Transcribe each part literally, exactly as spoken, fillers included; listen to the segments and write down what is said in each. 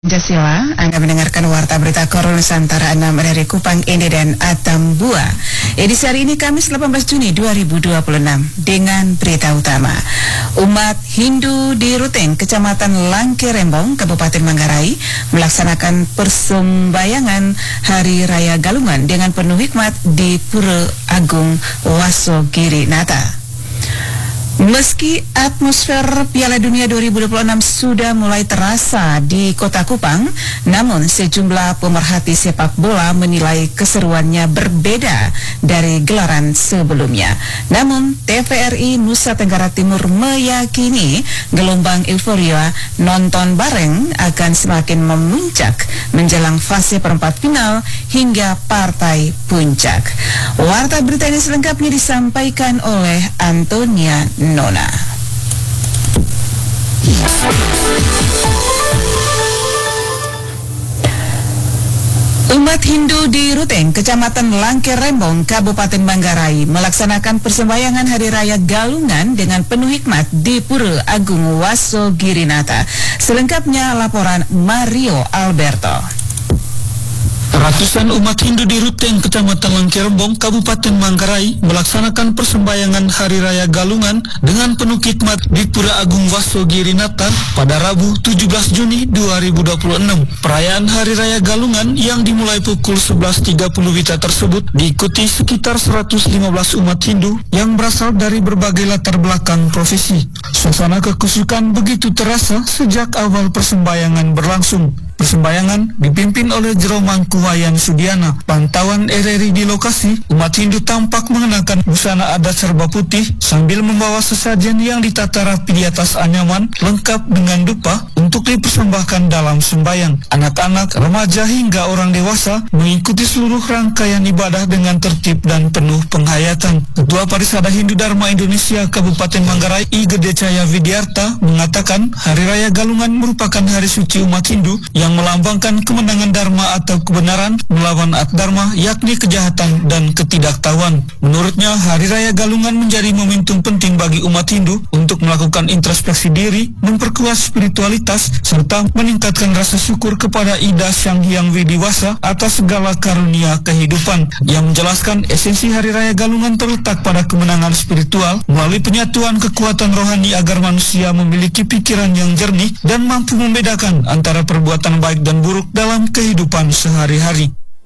Pancasila, Anda mendengarkan Warta Berita Koro Nusantara enam dari Kupang, Ende dan Atambua. Edisi hari ini Kamis delapan belas Juni dua ribu dua puluh enam dengan berita utama. Umat Hindu di Ruteng, Kecamatan Langke Rembong, Kabupaten Manggarai melaksanakan persembahyangan Hari Raya Galungan dengan penuh hikmat di Pura Agung Wasogiri Nata. Meski atmosfer Piala Dunia dua ribu dua puluh enam sudah mulai terasa di Kota Kupang, namun sejumlah pemerhati sepak bola menilai keseruannya berbeda dari gelaran sebelumnya. Namun T V R I Nusa Tenggara Timur meyakini gelombang euforia nonton bareng akan semakin memuncak menjelang fase perempat final hingga partai puncak. Warta berita ini selengkapnya disampaikan oleh Antonia Nona. Umat Hindu di Ruteng, Kecamatan Langke Rembong, Kabupaten Manggarai melaksanakan persembahyangan Hari Raya Galungan dengan penuh hikmat di Pura Agung Wasogiri Nata. Selengkapnya laporan Mario Alberto. Ratusan umat Hindu di Ruteng, Kecamatan Langke Rembong, Kabupaten Manggarai melaksanakan persembahyangan Hari Raya Galungan dengan penuh hikmat di Pura Agung Wasogiri Nata pada Rabu tujuh belas Juni dua ribu dua puluh enam. Perayaan Hari Raya Galungan yang dimulai pukul sebelas tiga puluh W I B tersebut diikuti sekitar seratus lima belas umat Hindu yang berasal dari berbagai latar belakang profesi. Suasana kekusukan begitu terasa sejak awal persembahyangan berlangsung. Persembahyangan dipimpin oleh Jero Mangku Wayan Sudiana. Pantauan R R I di lokasi, umat Hindu tampak mengenakan busana adat serba putih sambil membawa sesajen yang ditata rapi di atas anyaman lengkap dengan dupa untuk dipersembahkan dalam sembahyang. Anak-anak, remaja hingga orang dewasa mengikuti seluruh rangkaian ibadah dengan tertib dan penuh penghayatan. Ketua Parisada Hindu Dharma Indonesia Kabupaten Manggarai I Gede Caya Widyarta mengatakan Hari Raya Galungan merupakan hari suci umat Hindu yang melambangkan kemenangan Dharma atau kebenaran melawan Adharma, yakni kejahatan dan ketidaktahuan. Menurutnya, Hari Raya Galungan menjadi momentum penting bagi umat Hindu untuk melakukan introspeksi diri, memperkuat spiritualitas, serta meningkatkan rasa syukur kepada Ida Sang Hyang Widiwasa atas segala karunia kehidupan. Yang menjelaskan esensi Hari Raya Galungan terletak pada kemenangan spiritual melalui penyatuan kekuatan rohani agar manusia memiliki pikiran yang jernih dan mampu membedakan antara perbuatan baik dan buruk dalam kehidupan sehari-hari.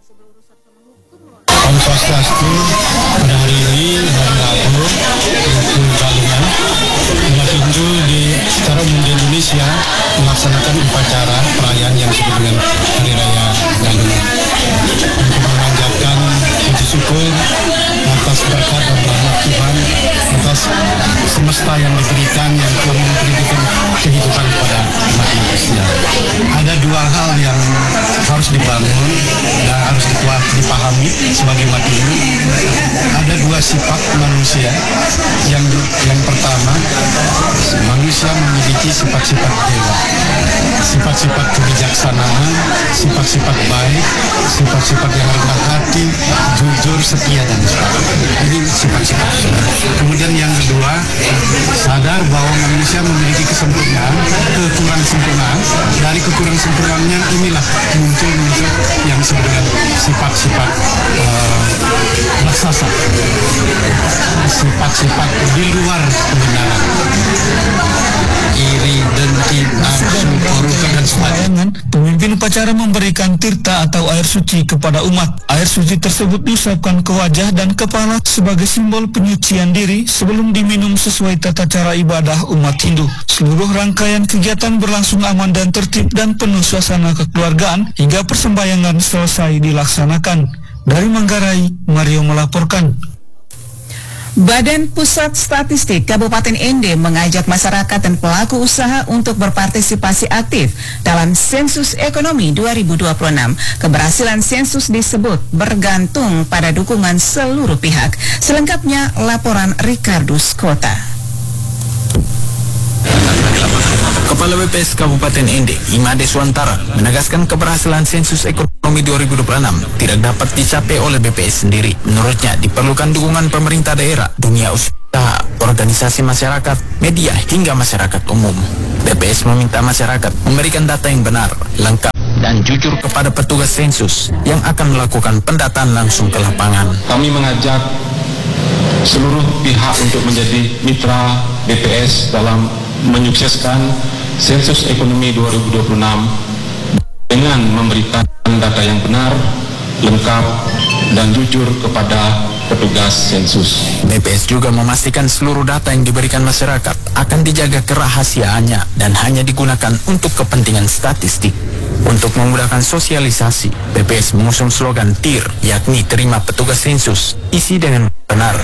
Om Swastiastu, pada hari ini hari Rabu Galungan, umat Hindu di secara umum di Indonesia melaksanakan upacara perayaan yang disebut dengan Hari Raya Galungan untuk memanjatkan puji syukur atas berkat dan rahmat Tuhan atas semesta yang diberikan yang telah memberikan kehidupan kepada umat manusia. Ada dua hal yang harus dibangun dan harus dipahami sebagai umat Hindu. Ada dua sifat manusia. Yang yang pertama, manusia memiliki sifat-sifat dewa, sifat-sifat kebijaksanaan, sifat-sifat baik, sifat-sifat yang rendah hati, jujur, setia dan sebagainya. Ini sifat-sifat. Kemudian yang kedua, sadar bahwa manusia memiliki kesempurnaan, kekurangan sempurnaan. Dari kekurangan sempurnaannya inilah muncul-muncul yang disebut dengan sifat-sifat uh, raksasa, sifat-sifat di luar kebenaran, iri, dengki, nafsu, kerukan dan sebagainya. Pemimpin upacara memberikan tirta atau air suci kepada umat. Air suci tersebut diusapkan ke wajah dan kepala sebagai simbol penyucian diri sebelum diminum sesuai tata cara ibadah umat Hindu. Seluruh rangkaian kegiatan berlangsung aman dan tertib dan penuh suasana kekeluargaan hingga persembahyangan selesai dilaksanakan. Dari Manggarai, Mario melaporkan. Badan Pusat Statistik Kabupaten Ende mengajak masyarakat dan pelaku usaha untuk berpartisipasi aktif dalam sensus ekonomi dua ribu dua puluh enam. Keberhasilan sensus disebut bergantung pada dukungan seluruh pihak. Selengkapnya laporan Ricardo Skota. Kepala B P S Kabupaten Ende, Imade Suantara, menegaskan keberhasilan sensus ekonomi dua ribu dua puluh enam tidak dapat dicapai oleh B P S sendiri. Menurutnya, diperlukan dukungan pemerintah daerah, dunia usaha, organisasi masyarakat, media, hingga masyarakat umum. B P S meminta masyarakat memberikan data yang benar, lengkap, dan jujur kepada petugas sensus yang akan melakukan pendataan langsung ke lapangan. Kami mengajak seluruh pihak untuk menjadi mitra B P S dalam menyukseskan sensus ekonomi dua ribu dua puluh enam dengan memberikan data yang benar, lengkap, dan jujur kepada petugas sensus. B P S juga memastikan seluruh data yang diberikan masyarakat akan dijaga kerahasiaannya dan hanya digunakan untuk kepentingan statistik. Untuk memudahkan sosialisasi, B P S mengusung slogan T I R, yakni terima petugas sensus, isi dengan benar,